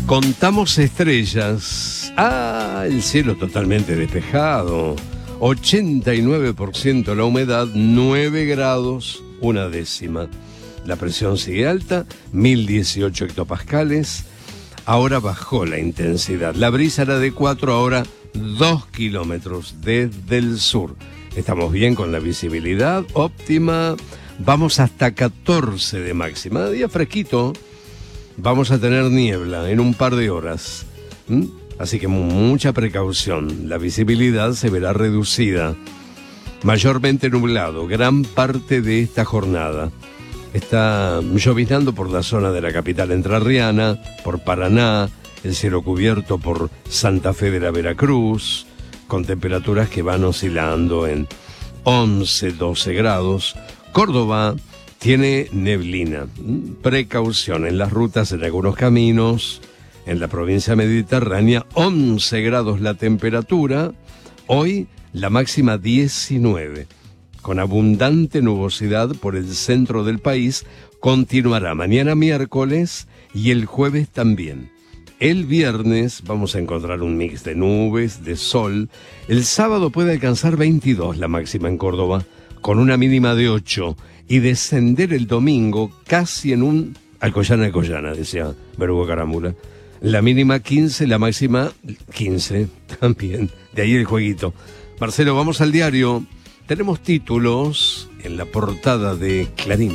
Contamos estrellas. El cielo totalmente despejado. 89% la humedad, 9 grados, 1/10. La presión sigue alta, 1018 hectopascales. Ahora bajó la intensidad. La brisa era de 4, ahora 2 kilómetros desde el sur. Estamos bien con la visibilidad óptima. Vamos hasta 14 de máxima. Día fresquito. Vamos a tener niebla en un par de horas. Así que mucha precaución. La visibilidad se verá reducida. Mayormente nublado gran parte de esta jornada. Está lloviznando por la zona de la capital entrerriana, por Paraná, el cielo cubierto por Santa Fe de la Veracruz, con temperaturas que van oscilando en 11, 12 grados. Córdoba tiene neblina. Precaución en las rutas, en algunos caminos. En la provincia mediterránea, 11 grados la temperatura. Hoy la máxima 19. Con abundante nubosidad por el centro del país. Continuará mañana miércoles y el jueves también. El viernes vamos a encontrar un mix de nubes, de sol. El sábado puede alcanzar 22 la máxima en Córdoba, con una mínima de 8. Y descender el domingo casi en un Alcoyana, decía Berugo Carámbula. La mínima 15, la máxima 15 también. De ahí el jueguito. Marcelo, vamos al diario. Tenemos títulos en la portada de Clarín.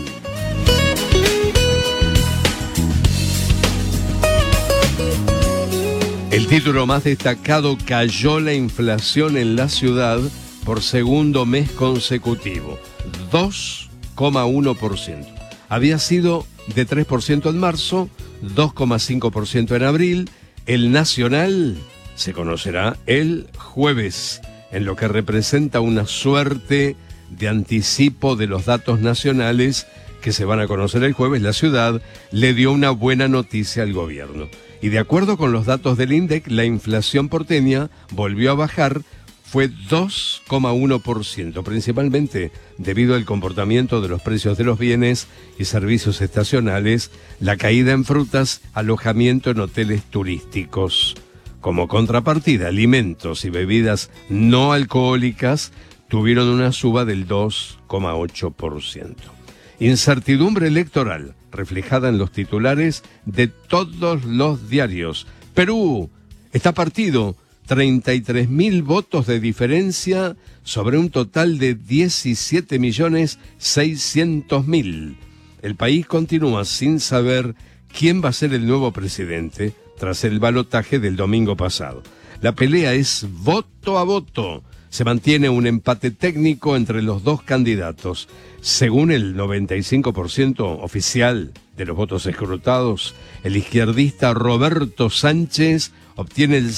El título más destacado: cayó la inflación en la ciudad por segundo mes consecutivo. 2,1%. Había sido de 3% en marzo, 2,5% en abril. El nacional se conocerá el jueves, en lo que representa una suerte de anticipo de los datos nacionales que se van a conocer el jueves. La ciudad le dio una buena noticia al gobierno. Y de acuerdo con los datos del INDEC, la inflación porteña volvió a bajar, fue 2,1%, principalmente debido al comportamiento de los precios de los bienes y servicios estacionales, la caída en frutas, alojamiento en hoteles turísticos. Como contrapartida, alimentos y bebidas no alcohólicas tuvieron una suba del 2,8%. Incertidumbre electoral, reflejada en los titulares de todos los diarios. Perú está partido, 33.000 votos de diferencia sobre un total de 17.600.000. El país continúa sin saber quién va a ser el nuevo presidente tras el balotaje del domingo pasado. La pelea es voto a voto. Se mantiene un empate técnico entre los dos candidatos. Según el 95% oficial de los votos escrutados, el izquierdista Roberto Sánchez obtiene el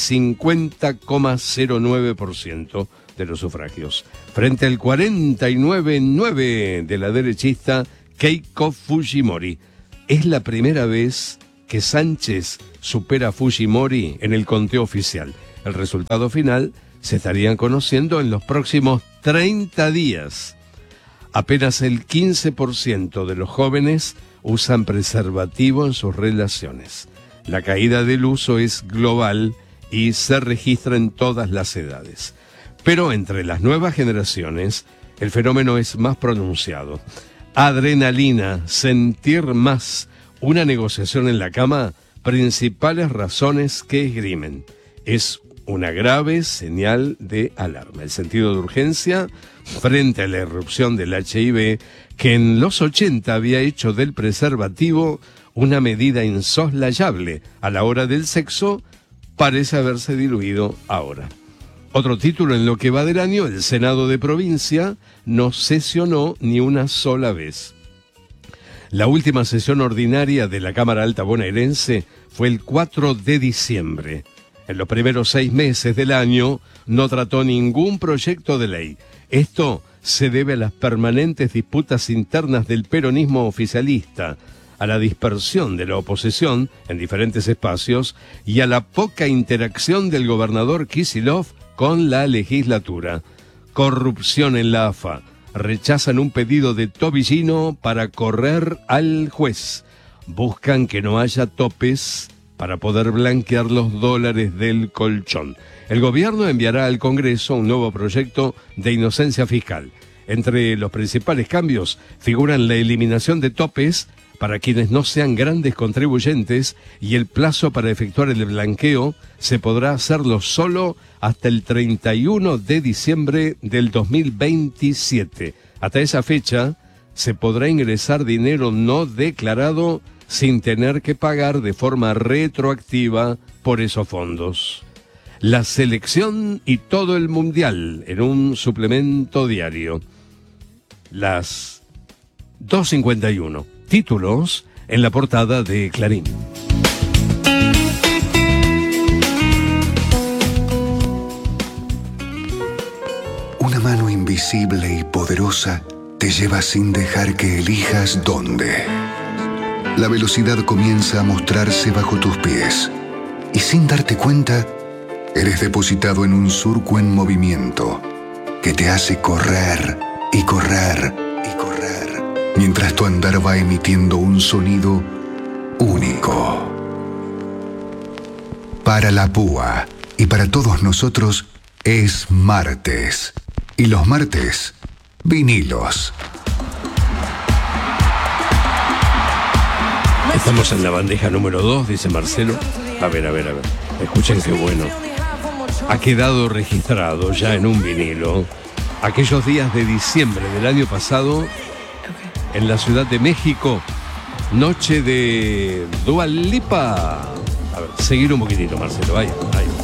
50,09% de los sufragios, frente al 49,9% de la derechista Keiko Fujimori. Es la primera vez que Sánchez supera a Fujimori en el conteo oficial. El resultado final se estarían conociendo en los próximos 30 días. Apenas el 15% de los jóvenes usan preservativo en sus relaciones. La caída del uso es global y se registra en todas las edades. Pero entre las nuevas generaciones, el fenómeno es más pronunciado. Adrenalina, sentir más, una negociación en la cama, principales razones que esgrimen. Es una grave señal de alarma. El sentido de urgencia frente a la irrupción del HIV, que en los 80 había hecho del preservativo una medida insoslayable a la hora del sexo, parece haberse diluido ahora. Otro título: en lo que va del año, el Senado de provincia no sesionó ni una sola vez. La última sesión ordinaria de la Cámara Alta bonaerense fue el 4 de diciembre. En los primeros 6 meses del año no trató ningún proyecto de ley. Esto se debe a las permanentes disputas internas del peronismo oficialista, a la dispersión de la oposición en diferentes espacios y a la poca interacción del gobernador Kicillof con la legislatura. Corrupción en la AFA. Rechazan un pedido de Tobillino para correr al juez. Buscan que no haya topes para poder blanquear los dólares del colchón. El gobierno enviará al Congreso un nuevo proyecto de inocencia fiscal. Entre los principales cambios figuran la eliminación de topes para quienes no sean grandes contribuyentes y el plazo para efectuar el blanqueo se podrá hacerlo solo hasta el 31 de diciembre del 2027. Hasta esa fecha se podrá ingresar dinero no declarado sin tener que pagar de forma retroactiva por esos fondos. La selección y todo el mundial en un suplemento diario. Las 2:51. Títulos en la portada de Clarín. Una mano invisible y poderosa te lleva sin dejar que elijas dónde. La velocidad comienza a mostrarse bajo tus pies y sin darte cuenta, eres depositado en un surco en movimiento que te hace correr y correr y correr, mientras tu andar va emitiendo un sonido único. Para la púa y para todos nosotros es martes. Y los martes, vinilos. Estamos en la bandeja número 2, dice Marcelo. A ver. Escuchen qué bueno. Ha quedado registrado ya en un vinilo aquellos días de diciembre del año pasado en la Ciudad de México. Noche de Dua Lipa. A ver, seguir un poquitito, Marcelo. Vaya.